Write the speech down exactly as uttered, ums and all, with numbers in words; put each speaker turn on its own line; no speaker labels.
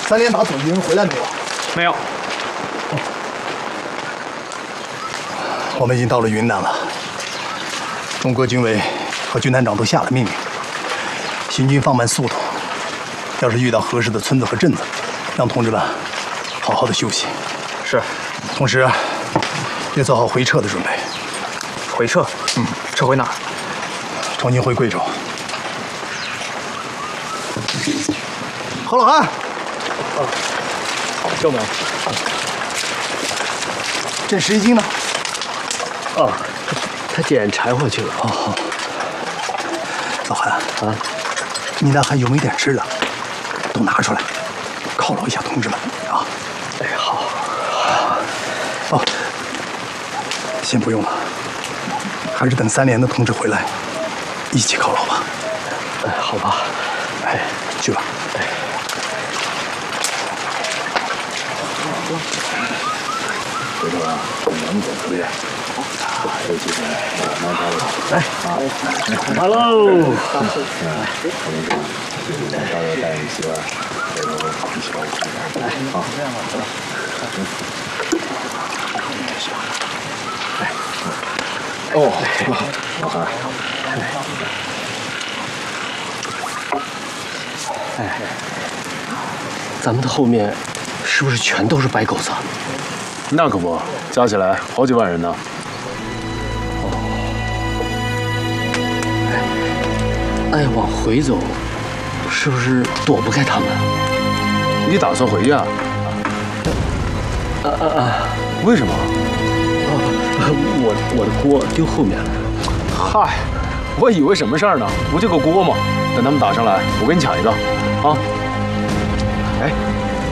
三连打总军回来没有？
没有。
我们已经到了云南了。中国军委和军团长都下了命令，行军放慢速度。要是遇到合适的村子和镇子，让同志们好好的休息。
是。
同时，也做好回撤的准备。
回撤？嗯，撤回哪儿？
重新回贵州。何老汉。
啊，郑某。
镇十一金呢？
哦，他捡柴火去了。
哦，老韩啊，你那还有没有点吃的？都拿出来，犒劳一下同志们啊！
哎，好。
哦，先不用了，还是等三连的同志回来，一起犒劳吧。
哎，好吧。
哎，去吧。
哎。
回头啊，能走出去，有机会我们招待。
来，来喽！
到时候带你媳妇儿回头一起玩。来，好，这样吧，走吧。哎，哦，老韩，
哎，咱们的后面是不是全都是白狗子？
那可不，加起来好几万人呢。
哦，哎，往回走，是不是躲不开他们？
你打算回去啊？
啊啊啊！
为什么？
啊，我我的锅丢后面了。
嗨，我以为什么事儿呢？不就个锅吗？等他们打上来，我给你抢一个，啊！